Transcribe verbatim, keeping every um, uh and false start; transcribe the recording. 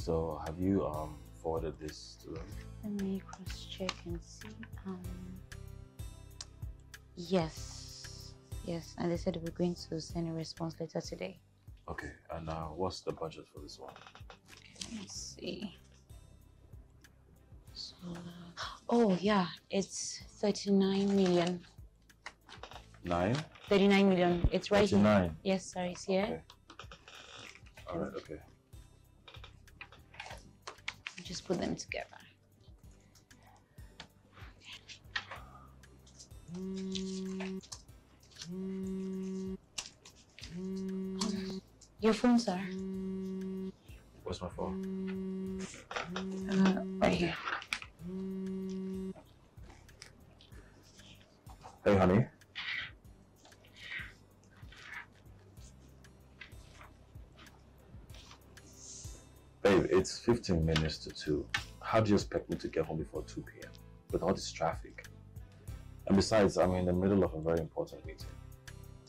So have you um forwarded this to them? Let me cross check and see. Um, yes, yes, and they said we're going to send a response letter today. Okay, and uh, what's the budget for this one? Okay, let's see. So, oh yeah, it's thirty-nine million. Nine? thirty-nine million. It's right thirty-nine. here. Yes, sorry, it's here. Okay. All right. Okay. Just put them together. Um, your phone, sir. Where's my phone? Uh, right here. Hey, honey. Babe, it's fifteen minutes to two. How do you expect me to get home before two p m with all this traffic? And besides, I'm in the middle of a very important meeting.